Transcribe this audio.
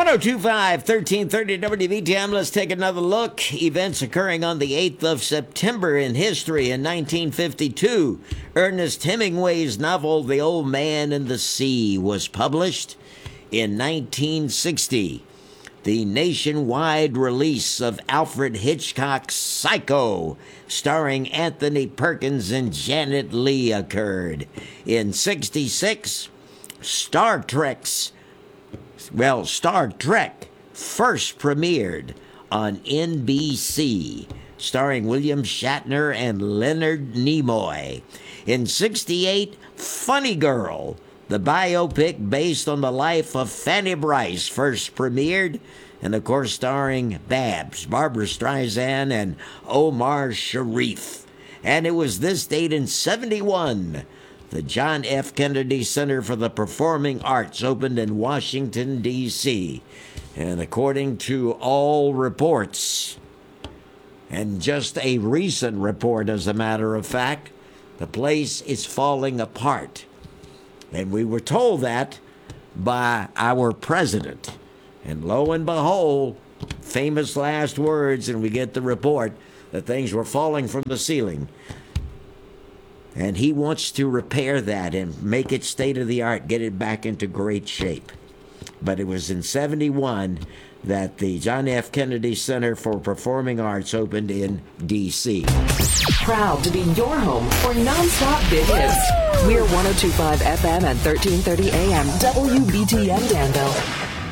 1025 1330 WBTM. Let's take another look. Events occurring on the 8th of September in history. In 1952, Ernest Hemingway's novel The Old Man and the Sea was published. In 1960, the nationwide release of Alfred Hitchcock's Psycho, starring Anthony Perkins and Janet Leigh, occurred. In 66, Star Trek first premiered on NBC, starring William Shatner and Leonard Nimoy. In 68, Funny Girl, the biopic based on the life of Fanny Brice, first premiered, and of course starring Babs, Barbra Streisand, and Omar Sharif. And it was this date in 71, the John F. Kennedy Center for the Performing Arts opened in Washington, D.C. And according to all reports, and just a recent report as a matter of fact, the place is falling apart. And we were told that by our president. And lo and behold, famous last words, and we get the report that things were falling from the ceiling. And he wants to repair that and make it state-of-the-art, get it back into great shape. But it was in 71 that the John F. Kennedy Center for Performing Arts opened in D.C. Proud to be your home for nonstop big hits. We're 102.5 FM and 1330 AM WBTM Danville.